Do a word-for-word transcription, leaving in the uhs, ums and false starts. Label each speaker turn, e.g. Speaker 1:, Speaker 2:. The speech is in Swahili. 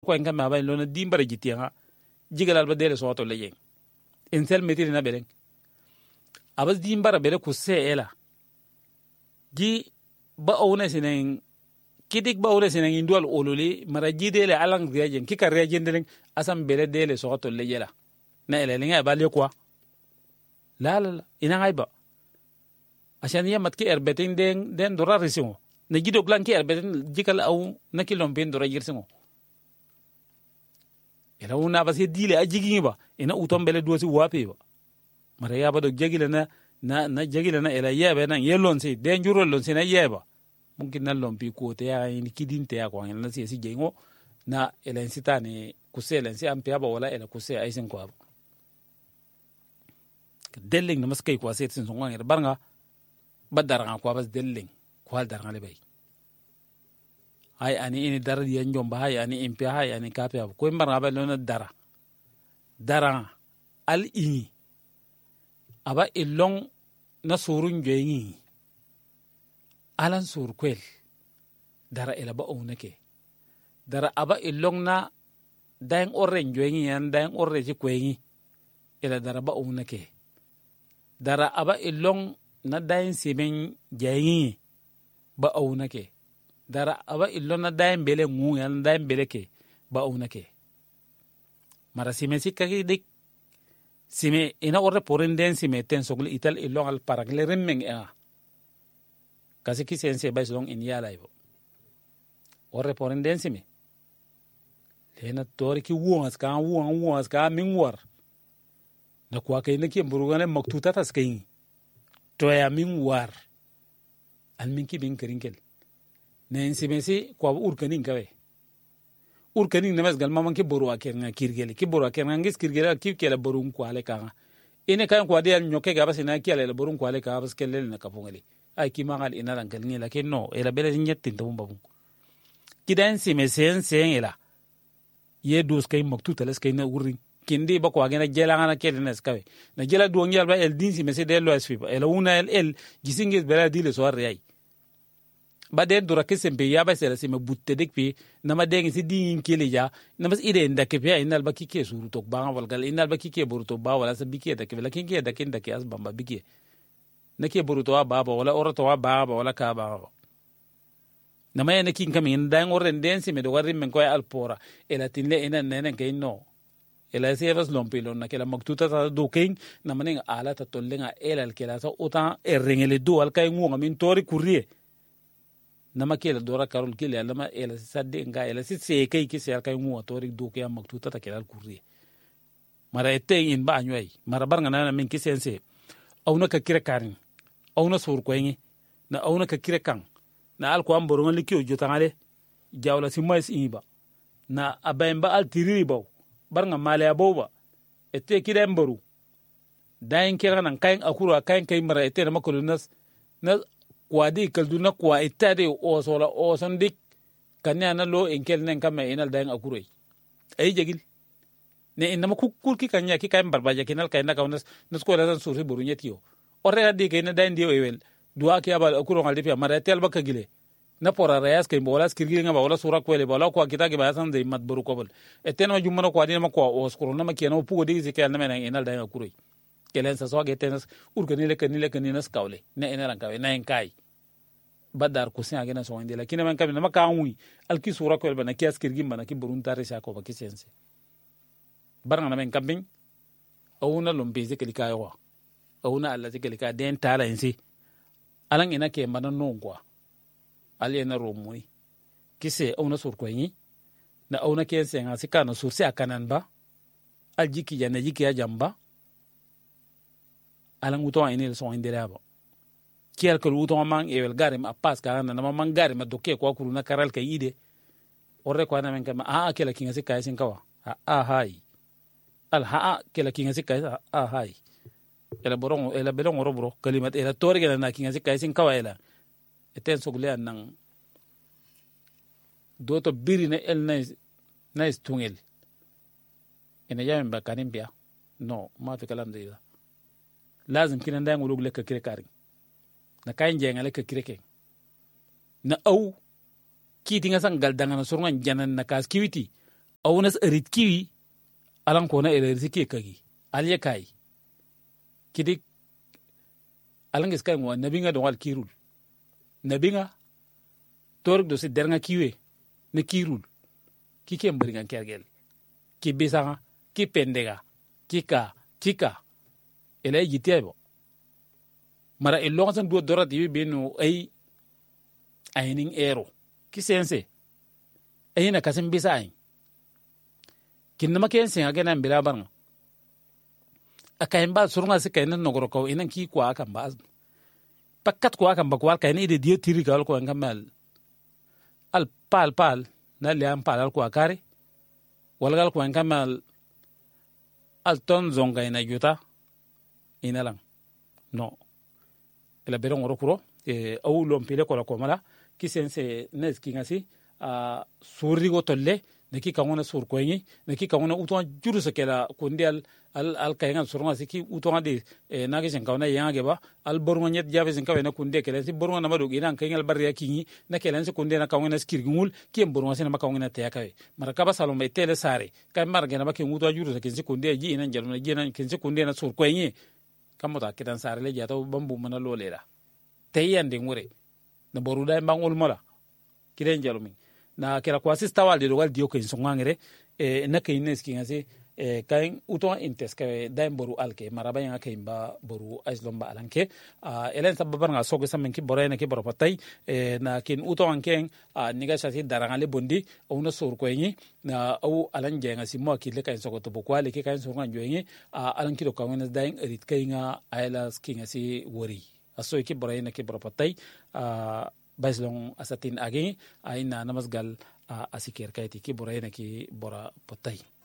Speaker 1: ko en kam ba lona dimbara jitianga jigalal ba dele soto leyen en sel metiri na belen abas dimbara bele ku se ela ji ba awne sinen kidik ba awne sinen indwal ololi mara jidele alang rejen kika rejen delen asam bele dele soto leyela na ele linga ba le kwa la la ina ngaiba عشان يمت كي أربعين دين دين دولار رسمه نجيدو كلان كي أربعين جيكال أو نكيلون بين دولار يرسمه إلا ونا بس يديله أجيكين با إنا أوتام بله دوسي وابي با مريا بدو جاكي لنا نا نا جاكي لنا إلا يابا نا يلون سي دين جورو لون سي نا يابا ممكن نلون بي كوتيا إني كيدين تيا كوان إلا سي سي جينغو نا إلا إنسي تاني كوسي إلا إنسي أمبيا با ولا إلا كوسي أيسن كواب دلين نمسكي كواسيت سنسونغان يربارنغا badaranga ko bas delling ko hal daranga le bay hay ani ini dar di njomba hay ani impi hay ani kape ko mbaranga ba lona dara dara al ini aba ilong na surun joyingi alan sur kwel dara ela ba onake dara aba ilong na daeng oren joyingi yan daeng orre ci kwengi ela dara ba onake dara aba ilong na dayin simen jayi ba auna ke dara aba illo na dayin bele ngu ya na dayin bele ke ba auna ke mara sime sikka ki dik sime ina orre porin den sime ten sogli ital illo al paragle remmeng a kasi ki sense bay long in yala ibo orre porin den sime lena tori ki wuas ka wuan wuas ka min war na kwa ke ne ki mburugane maktuta tas kai toya min war al min ki bin kerinkel ne insimesi ko urkanin kawe urkanin nemes gal mamman ki boru akerna kirgele ki boru akerna ngis kirgele ki kele borun ko ale kanga ine kan ko de nyoke ga basina ki ale borun ko ale ka bas kele na kapongeli ay ki mangal ina ran kelni la ke no ela bele nyetti to mbabu kidan simesen sen ela ye dos kay maktu teles kay na urin kindi ba ko agena jela ngana kele nes kawe na jela do ngyal ba el dinsi mese de lo asfi el una el el gisingis bela dile so array ba de dura kesen be ya ba sera sima butte dek pi na ma dengi si dingin kele ja na mas ide ndake pe inal ba kike suru tok ba wal gal inal ba kike boruto ba wala sa bike dake la kinke dake ndake as bamba bike nake boruto ba ba wala orato ba ba wala ka ba na ma yana kin kamin dan oren densi me do garin men ko al pora ela tinle ina nenen kay no ela sevas lompilo na kela maktuta ta do king na maning ala ta tollenga ela al kela sa uta erengele do al kay ngunga min tori kurie na makela dora karol kile ala ma ela sadde nga ela si se kay ki se al kay ngunga tori do kay maktuta ta kela al kurie mara ete in ba anyoy mara barnga na min ki sense awna ka kire karin awna sur ko ngi na awna ka kire kan na al ko am boronga likio jotangale jawla si mais iba na abayba al tiriri baw barnga male aboba ete kidem baru dayin kira nan kayin akuru kayin kayin mara ete na makulu nas na kwadi kaldu na kwa itade o sola o sandik kanya na lo enkel nen kame inal dayin akuru ay jegil ne inama kukul ki kanya ki kayin barbaja kinal kayin na kaunas nas ko la suri baru nyetiyo ore adi kayin dayin dio ewel duwa ki abal akuru ngal dipya mara ete alba kagile na pora reyas kay bolas kirgi nga bawala sura kwele bawala kwa kitagi bayasan de mat boru kobol etena jumana kwa dina makwa oskoro na makiana pugo de zike na mena enal da kuroi kelen sa so getenas urganile kanile kanina skawle na enal kawe na enkai badar ko sin agena so indela kina man kabe na makawi alki sura kwele bana kias kirgi bana ki burun tare sa ko baki sense baranga na men kambing awuna lombeze kelika yo awuna alla kelika den tala insi alang ina ke manan nongwa ali na romuni kise auna sur kwenyi na auna kense nga sikana sur se akanan ba aljiki ya na jiki ya jamba alang uto ini so indere ba kiel ko uto man ewel garim a pas ka na na man garim doke ko kuru na karal ka ide orre ko na men kama a kela kinga sikaya sin kawa a hai al ha kela kinga sikaya a hai ela boron ela belon robro kalimat ela torge na kinga sikaya sin kawa ela eten sogle nan doto biri na el nice nice tungel ina yamen bakanin biya no ma fi kalam da ila lazim kinan da ngulug le ka kire karin na kayin jenga le ka kire ke na au kiti nga sang galdanga na surungan janan na kas kiwiti awunas erit kiwi alan kona erit ki kagi alye kai kidi alan gis kai ngwa nabinga dongal kirul nabinga torok do si dernga kiwe ne kirul ki ke mbringa kergel ki bisanga ki pendega kika kika ela yitiebo mara e lonsan do dorat yibe beno ay ayning ero ki sense ayina kasim bisa ay kinna ken sen agena mbira barnga akayin ba surunga se kayin nogoro ko inan ki kwa kan ba pakkat kwa kan ba kwa kayin ide dio tiri kal ko ngamal al pal pal na le am pal al kwa kare walgal ko ngamal al ton zonga ina juta inalang no ela bero ngoro kuro e awu lompile ko la ko mala ki sense nes ki ngasi a surrigo tolle ne ki kangona sur ko nyi ne ki kangona uton juru se kala ko ndial al al kayngal surunga se ki uton de e nagi sen kawna yange ba al borunga nyet jabe sen kawena kunde kala si borunga na madu ina kayngal barya kinyi na kala se kunde na kawna skirgul ki borunga sen ma kawna te yakay mara kaba salom be tele sare kay marga na ba ki uton juru se ki kunde ji ina jalna ji na ki kunde na sur ko nyi kamota kitan sare le jato bambu mana lolera tayande ngure na boruda mbangol mola kiren jalumi na kera kwa sista walde do wal dio ko songangere e na kay nes ki ngase e kain uton intes ka daim boru alke maraba yang kay ba boru aislomba alanke a elen sababar nga sogo samen ki borayna ki boro patay e na kin uton ken a niga shati darangale bondi ona sor ko yin na au alan jenga si mo ki le kay sogo to bokwale ki kay sogo njoyin a alan ki do ka wona dain rit kay nga ayla ki ngasi wori aso ki borayna ki boro patay a baislong asatin agi aina namasgal a asikir kayti ki borayna ki bora potay